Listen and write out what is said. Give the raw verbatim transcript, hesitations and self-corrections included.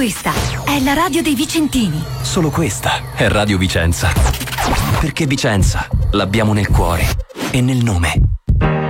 Questa è la radio dei vicentini. Solo questa è Radio Vicenza. Perché Vicenza l'abbiamo nel cuore e nel nome.